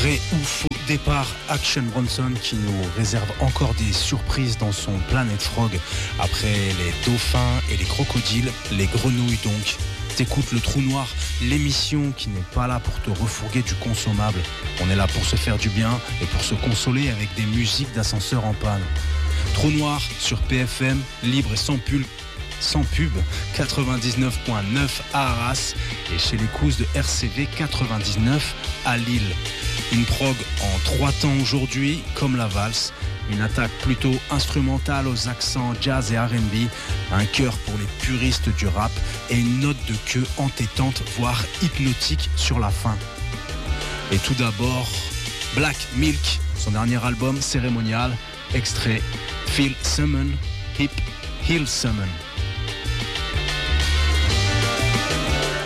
Vrai ou faux départ, Action Bronson qui nous réserve encore des surprises dans son Planet Frog. Après les dauphins et les crocodiles, les grenouilles donc. T'écoutes le Trou Noir, l'émission qui n'est pas là pour te refourguer du consommable. On est là pour se faire du bien et pour se consoler avec des musiques d'ascenseur en panne. Trou Noir sur PFM, libre et sans pub, 99.9 à Arras et chez les Cous de RCV 99 à Lille. Une prog en 3 temps aujourd'hui, comme la valse. Une attaque plutôt instrumentale aux accents jazz et R&B, un chœur pour les puristes du rap et une note de queue entêtante, voire hypnotique sur la fin. Et tout d'abord, Black Milk, son dernier album cérémonial, extrait Feel Summon, Hip Hill Summon.